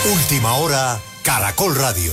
Última hora, Caracol Radio.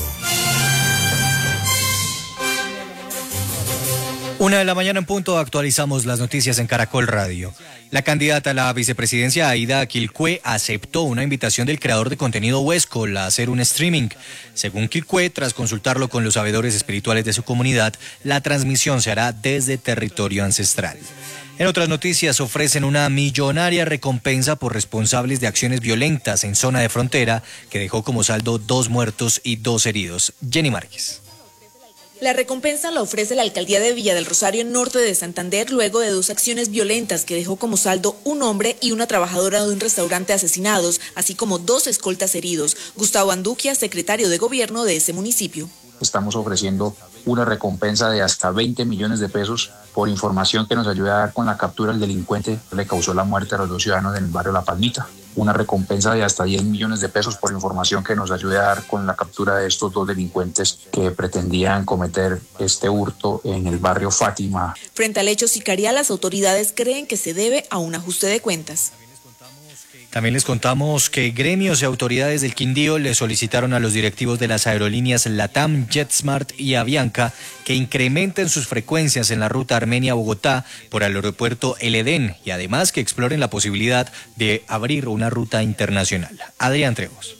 1:00 a.m. en punto, actualizamos las noticias en Caracol Radio. La candidata a la vicepresidencia, Aida Quilcue, aceptó una invitación del creador de contenido Huescol a hacer un streaming. Según Quilcue, tras consultarlo con los sabedores espirituales de su comunidad, la transmisión se hará desde territorio ancestral. En otras noticias, ofrecen una millonaria recompensa por responsables de acciones violentas en zona de frontera, que dejó como saldo 2 muertos y 2 heridos. Jenny Márquez. La recompensa la ofrece la alcaldía de Villa del Rosario, norte de Santander, luego de 2 acciones violentas que dejó como saldo un hombre y una trabajadora de un restaurante asesinados, así como 2 escoltas heridos. Gustavo Anduquia, secretario de gobierno de ese municipio. Estamos ofreciendo una recompensa de hasta 20 millones de pesos por información que nos ayude a dar con la captura del delincuente que le causó la muerte a los 2 ciudadanos en el barrio La Palmita. Una recompensa de hasta 10 millones de pesos por información que nos ayude a dar con la captura de estos 2 delincuentes que pretendían cometer este hurto en el barrio Fátima. Frente al hecho sicarial, las autoridades creen que se debe a un ajuste de cuentas. También les contamos que gremios y autoridades del Quindío le solicitaron a los directivos de las aerolíneas LATAM, JetSmart y Avianca que incrementen sus frecuencias en la ruta Armenia-Bogotá por el aeropuerto El Edén y además que exploren la posibilidad de abrir una ruta internacional. Adrián Trejos.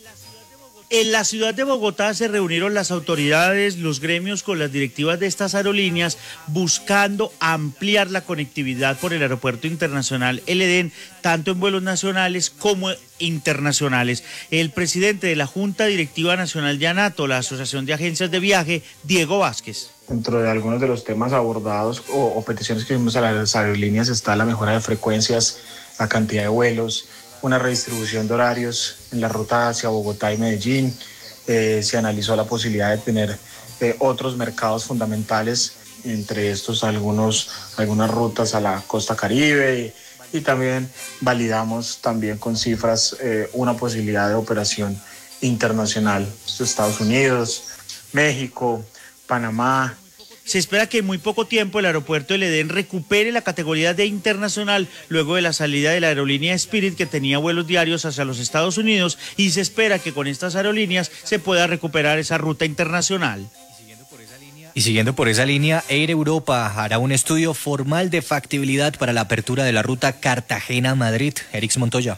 En la ciudad de Bogotá se reunieron las autoridades, los gremios con las directivas de estas aerolíneas buscando ampliar la conectividad por el aeropuerto internacional El Edén, tanto en vuelos nacionales como internacionales. El presidente de la Junta Directiva Nacional de ANATO, la Asociación de Agencias de Viaje, Diego Vázquez. Dentro de algunos de los temas abordados o peticiones que hicimos a las aerolíneas está la mejora de frecuencias, la cantidad de vuelos, una redistribución de horarios en la ruta hacia Bogotá y Medellín. Se analizó la posibilidad de tener otros mercados fundamentales, entre estos algunas rutas a la costa Caribe y también validamos también con cifras una posibilidad de operación internacional. Estados Unidos, México, Panamá. Se espera que en muy poco tiempo el aeropuerto del Edén recupere la categoría de internacional luego de la salida de la aerolínea Spirit, que tenía vuelos diarios hacia los Estados Unidos, y se espera que con estas aerolíneas se pueda recuperar esa ruta internacional. Y siguiendo por esa línea, Air Europa hará un estudio formal de factibilidad para la apertura de la ruta Cartagena-Madrid. Erix Montoya.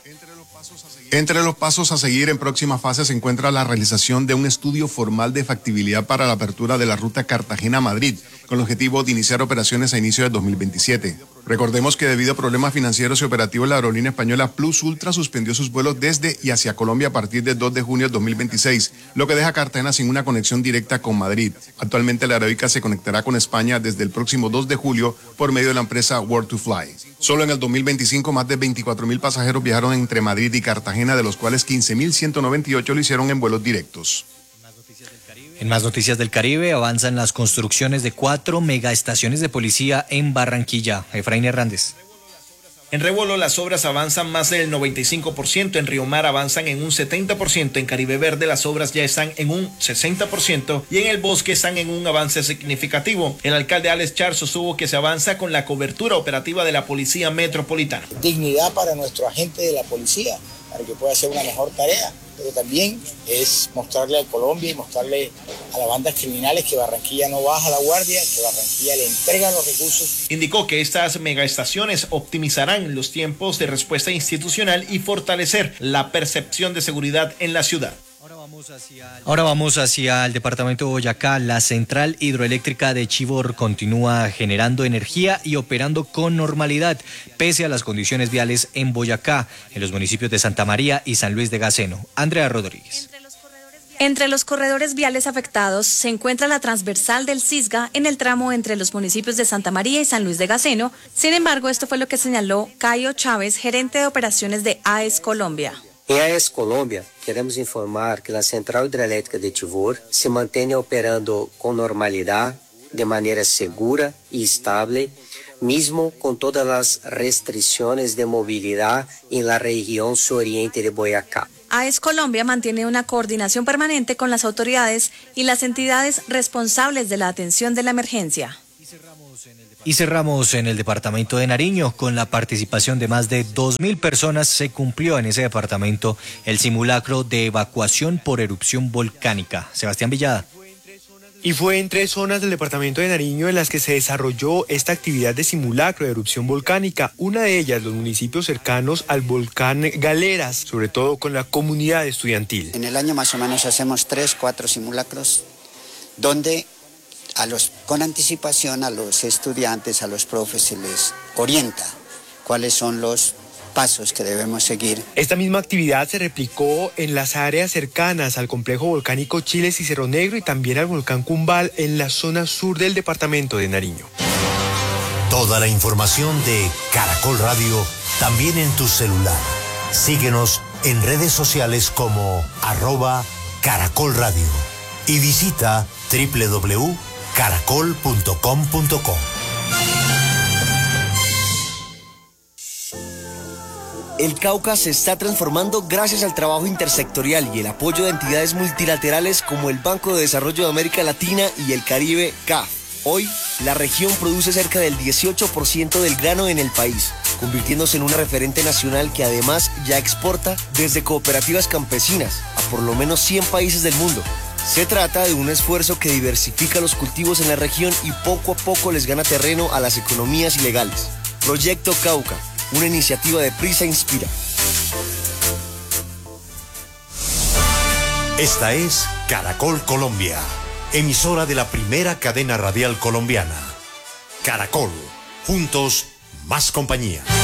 Entre los pasos a seguir en próxima fase se encuentra la realización de un estudio formal de factibilidad para la apertura de la ruta Cartagena-Madrid, con el objetivo de iniciar operaciones a inicio de 2027. Recordemos que debido a problemas financieros y operativos, la aerolínea española Plus Ultra suspendió sus vuelos desde y hacia Colombia a partir del 2 de junio de 2026, lo que deja a Cartagena sin una conexión directa con Madrid. Actualmente la aeróbica se conectará con España desde el próximo 2 de julio por medio de la empresa World to Fly. Solo en el 2025 más de 24.000 pasajeros viajaron entre Madrid y Cartagena, de los cuales 15.198 lo hicieron en vuelos directos. En más noticias del Caribe, avanzan las construcciones de 4 megaestaciones de policía en Barranquilla. Efraín Hernández. En Rebolo las obras avanzan más del 95%, en Río Mar avanzan en un 70%, en Caribe Verde las obras ya están en un 60% y en el Bosque están en un avance significativo. El alcalde Alex Char sostuvo que se avanza con la cobertura operativa de la Policía Metropolitana. Dignidad para nuestro agente de la policía, para que pueda hacer una mejor tarea, pero también es mostrarle a Colombia y mostrarle a las bandas criminales que Barranquilla no baja la guardia, que Barranquilla le entrega los recursos. Indicó que estas megaestaciones optimizarán los tiempos de respuesta institucional y fortalecer la percepción de seguridad en la ciudad. Ahora vamos hacia el departamento de Boyacá. La central hidroeléctrica de Chivor continúa generando energía y operando con normalidad, pese a las condiciones viales en Boyacá, en los municipios de Santa María y San Luis de Gaceno. Andrea Rodríguez. Entre los corredores viales afectados se encuentra la transversal del Cisga en el tramo entre los municipios de Santa María y San Luis de Gaceno. Sin embargo, esto fue lo que señaló Caio Chávez, gerente de operaciones de AES Colombia. Em AES Colômbia, queremos informar que a Central Hidrelétrica de Chivor se mantém operando com normalidade, de maneira segura e estável, mesmo com todas as restrições de mobilidade em la região suroriente de Boyacá. AES Colombia mantiene una coordinación permanente con las autoridades y las entidades responsables de la atención de la emergencia. Y cerramos en el departamento de Nariño. Con la participación de más de 2.000 personas se cumplió en ese departamento el simulacro de evacuación por erupción volcánica. Sebastián Villada. Y fue en 3 zonas del departamento de Nariño en las que se desarrolló esta actividad de simulacro de erupción volcánica. Una de ellas, los municipios cercanos al volcán Galeras, sobre todo con la comunidad estudiantil. En el año más o menos hacemos 3, 4 simulacros donde con anticipación a los estudiantes, a los profes se les orienta cuáles son los pasos que debemos seguir. Esta misma actividad se replicó en las áreas cercanas al complejo volcánico Chiles y Cerro Negro y también al volcán Cumbal en la zona sur del departamento de Nariño. Toda la información de Caracol Radio también en tu celular. Síguenos en redes sociales como @Caracol Radio y visita www.caracol.com.co. El Cauca se está transformando gracias al trabajo intersectorial y el apoyo de entidades multilaterales como el Banco de Desarrollo de América Latina y el Caribe, CAF. Hoy, la región produce cerca del 18% del grano en el país, convirtiéndose en una referente nacional que además ya exporta desde cooperativas campesinas a por lo menos 100 países del mundo. Se trata de un esfuerzo que diversifica los cultivos en la región y poco a poco les gana terreno a las economías ilegales. Proyecto Cauca, una iniciativa de Prisa Inspira. Esta es Caracol Colombia, emisora de la primera cadena radial colombiana. Caracol, juntos, más compañía.